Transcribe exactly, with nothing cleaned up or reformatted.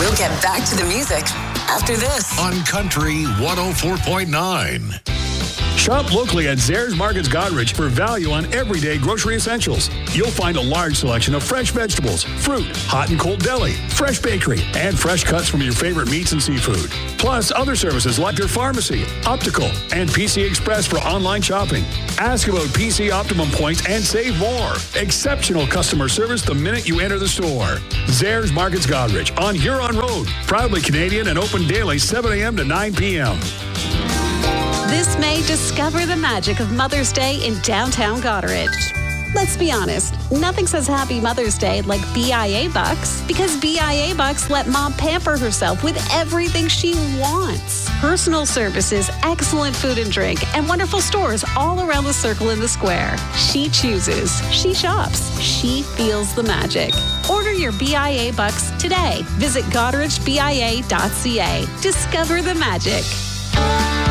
We'll get back to the music after this on Country one oh four point nine. Shop locally at Zehrs Markets Goderich for value on everyday grocery essentials. You'll find a large selection of fresh vegetables, fruit, hot and cold deli, fresh bakery, and fresh cuts from your favorite meats and seafood. Plus other services like your pharmacy, optical, and P C Express for online shopping. Ask about P C Optimum points and save more. Exceptional customer service the minute you enter the store. Zehrs Markets Goderich on Huron Road. Proudly Canadian and open daily seven a.m. to nine p.m. This May, discover the magic of Mother's Day in downtown Goderich. Let's be honest, nothing says Happy Mother's Day like B I A Bucks, because B I A Bucks let mom pamper herself with everything she wants. Personal services, excellent food and drink, and wonderful stores all around the circle in the square. She chooses, she shops, she feels the magic. Order your B I A Bucks today. Visit goderich b i a dot c a. Discover the magic.